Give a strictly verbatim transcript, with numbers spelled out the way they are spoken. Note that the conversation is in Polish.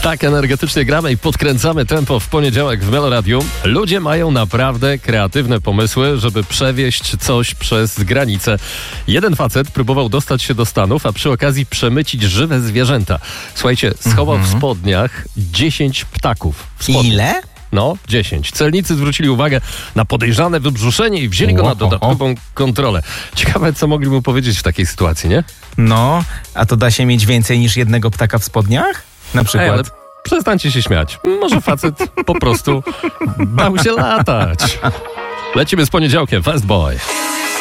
Tak energetycznie gramy i podkręcamy tempo w poniedziałek w Meloradiu. Ludzie mają naprawdę kreatywne pomysły, żeby przewieźć coś przez granicę. Jeden facet próbował dostać się do Stanów, a przy okazji przemycić żywe zwierzęta. Słuchajcie, schował mm-hmm. w spodniach dziesięć ptaków. W Ile? No, dziesięć. Celnicy zwrócili uwagę na podejrzane wybrzuszenie i wzięli go na dodatkową kontrolę. Ciekawe, co mogli mu powiedzieć w takiej sytuacji, nie? No, a to da się mieć więcej niż jednego ptaka w spodniach? Na przykład. Ej, ale przestańcie się śmiać. Może facet po prostu bał się latać. Lecimy z poniedziałkiem. Fast Boy.